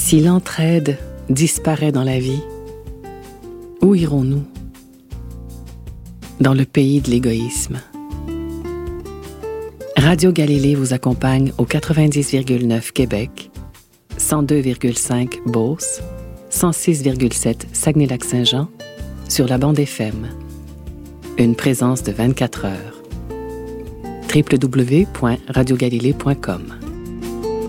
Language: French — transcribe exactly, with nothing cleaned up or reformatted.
Si l'entraide disparaît dans la vie, où irons-nous? Dans le pays de l'égoïsme. Radio Galilée vous accompagne au quatre-vingt-dix virgule neuf Québec, cent deux virgule cinq Beauce, cent six virgule sept Saguenay-Lac-Saint-Jean, sur la bande F M. Une présence de vingt-quatre heures. w w w point radio galilée point com